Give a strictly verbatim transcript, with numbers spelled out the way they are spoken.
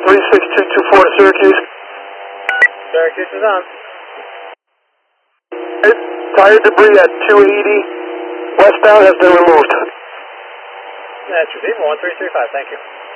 three six two two four to Syracuse. Syracuse is on. Tire debris at two eighty westbound has been removed. That's receiver one three three five, thank you.